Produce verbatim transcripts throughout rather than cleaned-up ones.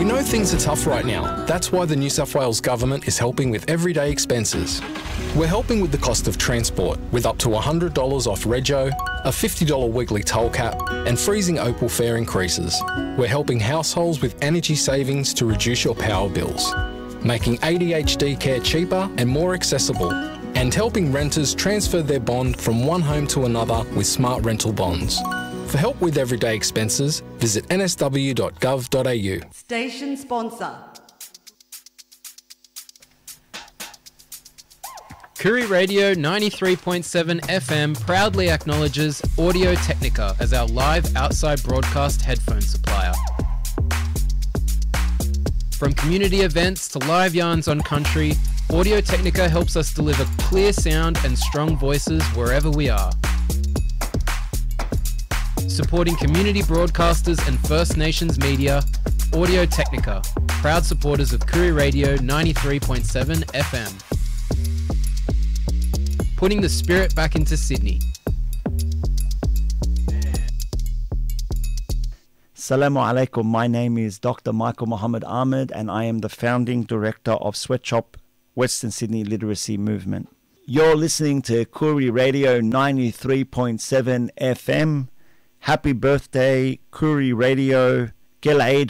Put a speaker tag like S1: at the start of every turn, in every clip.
S1: know things are tough right now. That's why the New South Wales Government is helping with everyday expenses. We're helping with the cost of transport with up to one hundred dollars off rego, a fifty dollars weekly toll cap and freezing Opal fare increases. We're helping households with energy savings to reduce your power bills, making A D H D care cheaper and more accessible, and helping renters transfer their bond from one home to another with smart rental bonds. For help with everyday expenses, visit n s w dot gov dot a u.
S2: Station sponsor.
S3: Koori Radio ninety-three point seven F M proudly acknowledges Audio Technica as our live outside broadcast headphone supplier. From community events to live yarns on country, Audio Technica helps us deliver clear sound and strong voices wherever we are. Supporting community broadcasters and First Nations media, Audio Technica, proud supporters of Koori Radio ninety-three point seven F M. Putting the spirit back into Sydney.
S4: Assalamu alaikum. My name is Doctor Michael Muhammad Ahmed and I am the founding director of Sweatshop Western Sydney Literacy Movement. You're listening to Koori Radio ninety-three point seven F M. Happy birthday, Koori Radio. Gil Eid.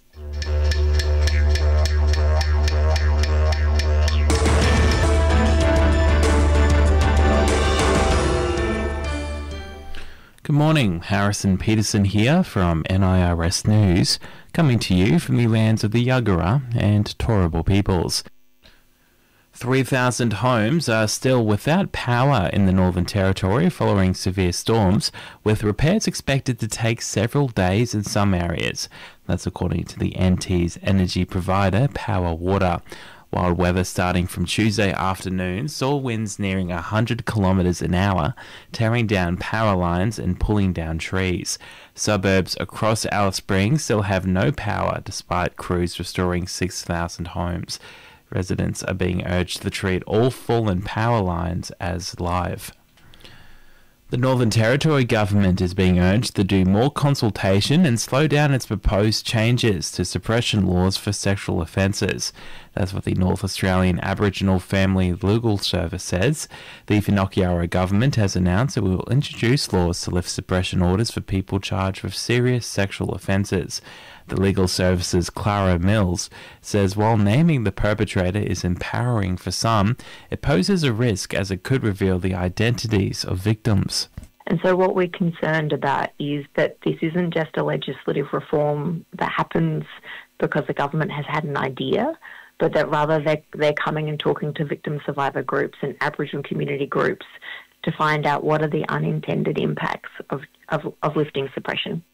S5: Good morning, Harrison Peterson here from N I R S News, coming to you from the lands of the Yagara and Turrbal peoples. three thousand homes are still without power in the Northern Territory following severe storms, with repairs expected to take several days in some areas. That's according to the N T's energy provider, Power Water. Wild weather starting from Tuesday afternoon saw winds nearing one hundred kilometres an hour, tearing down power lines and pulling down trees. Suburbs across Alice Springs still have no power despite crews restoring six thousand homes. Residents are being urged to treat all fallen power lines as live. The Northern Territory government is being urged to do more consultation and slow down its proposed changes to suppression laws for sexual offences. That's what the North Australian Aboriginal Family Legal Service says. The Whanakiara government has announced it will introduce laws to lift suppression orders for people charged with serious sexual offences. The Legal Service's Clara Mills says while naming the perpetrator is empowering for some, it poses a risk as it could reveal the identities of victims.
S6: And so what we're concerned about is that this isn't just a legislative reform that happens because the government has had an idea, but that rather they're, they're coming and talking to victim survivor groups and Aboriginal community groups to find out what are the unintended impacts of, of, of lifting suppression.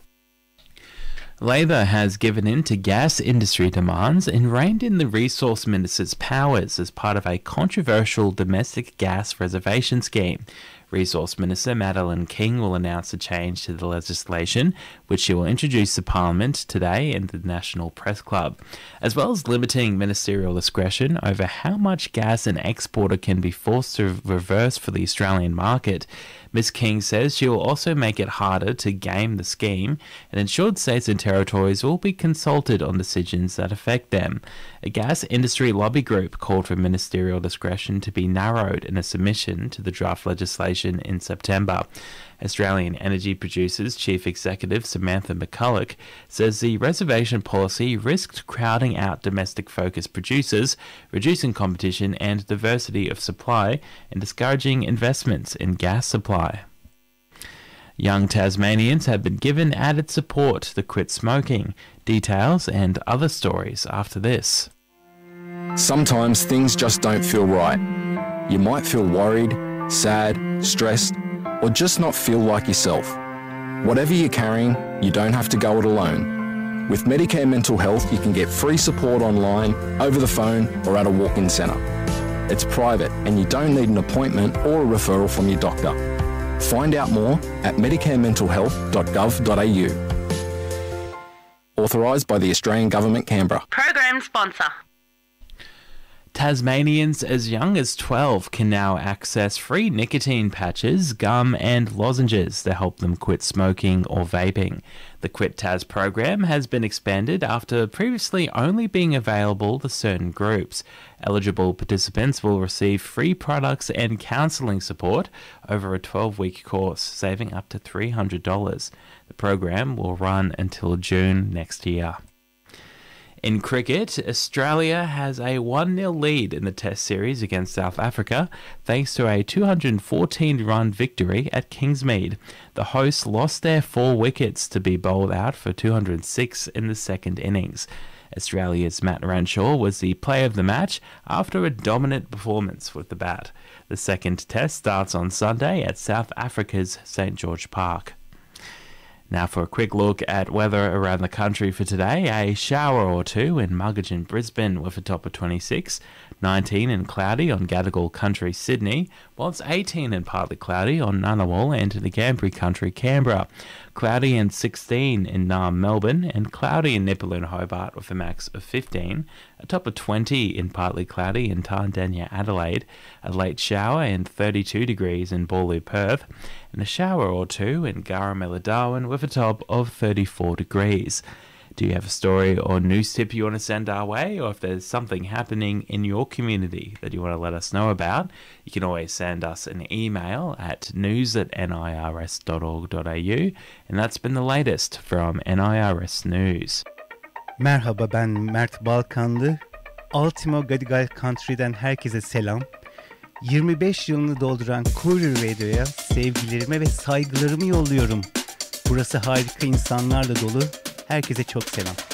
S5: Labor has given in to gas industry demands and reined in the Resource Minister's powers as part of a controversial domestic gas reservation scheme. Resource Minister Madeleine King will announce a change to the legislation, which she will introduce to Parliament today in the National Press Club, as well as limiting ministerial discretion over how much gas an exporter can be forced to reverse for the Australian market. Miz King says she will also make it harder to game the scheme and ensured states and territories will be consulted on decisions that affect them. A gas industry lobby group called for ministerial discretion to be narrowed in a submission to the draft legislation in September. Australian Energy Producers Chief Executive Samantha McCulloch says the reservation policy risked crowding out domestic-focused producers, reducing competition and diversity of supply, and discouraging investments in gas supply. Young Tasmanians have been given added support to quit smoking. Details and other stories after this.
S1: Sometimes things just don't feel right. You might feel worried, sad, stressed, or just not feel like yourself. Whatever you're carrying, you don't have to go it alone. With Medicare Mental Health, you can get free support online, over the phone, or at a walk-in centre. It's private and you don't need an appointment or a referral from your doctor. Find out more at medicare mental health dot gov dot a u. Authorised by the Australian Government, Canberra.
S2: Program sponsor.
S5: Tasmanians as young as twelve can now access free nicotine patches, gum and lozenges to help them quit smoking or vaping. The Quit Tas program has been expanded after previously only being available to certain groups. Eligible participants will receive free products and counselling support over a twelve-week course, saving up to three hundred dollars. The program will run until June next year. In cricket, Australia has a one nil lead in the Test series against South Africa thanks to a two hundred fourteen run victory at Kingsmead. The hosts lost their four wickets to be bowled out for two hundred six in the second innings. Australia's Matt Renshaw was the player of the match after a dominant performance with the bat. The second Test starts on Sunday at South Africa's St George Park. Now for a quick look at weather around the country for today. A shower or two in Muggeridge and Brisbane with a top of twenty-six, nineteen and cloudy on Gadigal Country, Sydney, while it's eighteen and partly cloudy on Ngunnawal and the Ngambri Country, Canberra. Cloudy and sixteen in Naarm, Melbourne, and cloudy in Nipaluna, Hobart with a max of fifteen, a top of twenty in partly cloudy in Tarndanya, Adelaide, a late shower and thirty-two degrees in Boorloo, Perth, and a shower or two in Garamella, Darwin with a top of thirty-four degrees. Do you have a story or news tip you want to send our way, or if there's something happening in your community that you want to let us know about, you can always send us an email at news at nirs dot org dot a u, and that's been the latest from N I R S News.
S2: Merhaba, ben Mert Balkanlı. Ultimo Gadigal Country'den herkese selam. yirmi beş yılını dolduran Courier Radio'ya sevgilerimi ve saygılarımı yolluyorum. Burası harika insanlarla dolu. Herkese çok selam.